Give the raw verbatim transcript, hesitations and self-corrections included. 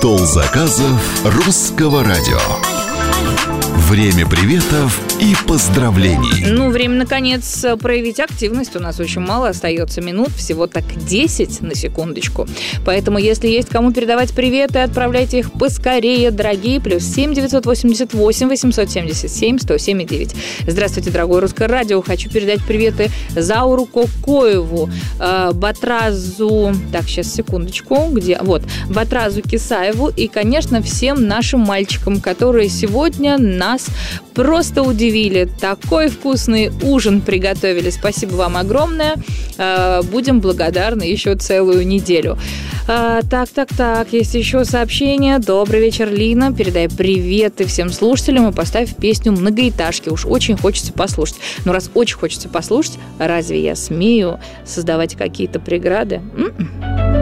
Стол заказов Русского радио. Время приветов и поздравлений. Ну, время, наконец, проявить активность. У нас очень мало остается минут, всего так десять на секундочку. Поэтому, если есть кому передавать приветы, отправляйте их поскорее, дорогие. Плюс семь девятьсот восемьдесят восемь восемьсот семьдесят семь сто семь девять. Здравствуйте, дорогое Русское радио. Хочу передать приветы Зауру Кокоеву, э, Батразу... Так, сейчас, секундочку. Где? Вот. Батразу Кисаеву и, конечно, всем нашим мальчикам, которые сегодня нас просто удивили. Такой вкусный ужин приготовили. Спасибо вам огромное. Будем благодарны еще целую неделю. Так, так, так. Есть еще сообщение. Добрый вечер, Лина. Передай приветы всем слушателям и поставь песню «Многоэтажки». Уж очень хочется послушать. Но раз очень хочется послушать, разве я смею создавать какие-то преграды? М-м.